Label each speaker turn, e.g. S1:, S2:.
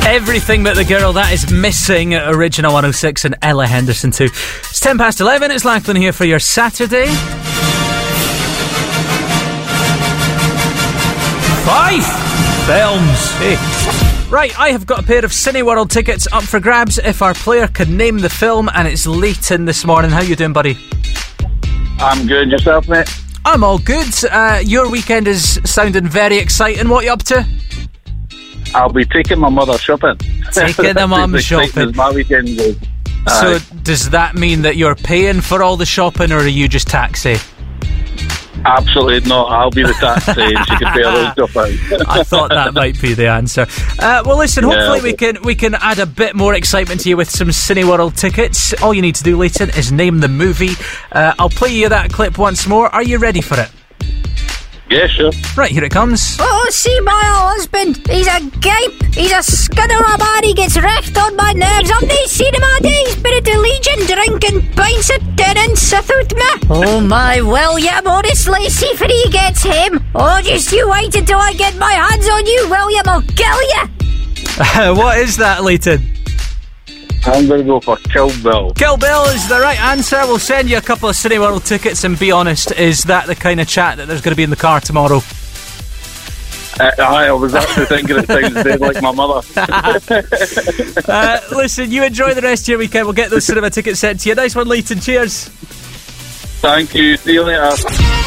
S1: Everything But the Girl, that is Missing, Original 106 and Ella Henderson too. It's 10 past 11, it's Lachlan here for your Saturday. 5 films. Hey. Right, I have got a pair of Cineworld tickets up for grabs if our player can name the film, and it's Leighton this morning. How you doing, buddy?
S2: I'm good. Yourself, mate?
S1: I'm all good. Your weekend is sounding very exciting. What are you up to?
S2: I'll be taking my mother shopping.
S1: Taking the mum shopping.
S2: As my weekend goes.
S1: So does that mean that you're paying for all the shopping, or are you just taxi?
S2: Absolutely not. I'll be the taxi and she can pay all the stuff out.
S1: I thought that might be the answer. Well, listen, hopefully we can add a bit more excitement to you with some Cineworld tickets. All you need to do, Leighton, is name the movie. I'll play you that clip once more. Are you ready for it?
S2: Yeah, sure.
S1: Right, here it comes.
S3: Oh, see my husband. He's a gape. He's a scudder of a man. He gets wrecked on my nerves. I've not seen him all day. He's been at the Legion drinking pints of tenants without me. Oh, my William, honestly, see if he gets him. Oh, just you wait until I get my hands on you, William. I'll kill you.
S1: What is that, Leighton?
S2: I'm going to go for Kill Bill.
S1: Kill Bill is the right answer. We'll send you a couple of Cineworld tickets, and be honest, is that the kind of chat that there's going to be in the car tomorrow?
S2: I was actually thinking it sounds dead like my mother.
S1: Listen, you enjoy the rest of your weekend. We'll get those cinema tickets sent to you. Nice one, Leighton. Cheers.
S2: Thank you. See you later.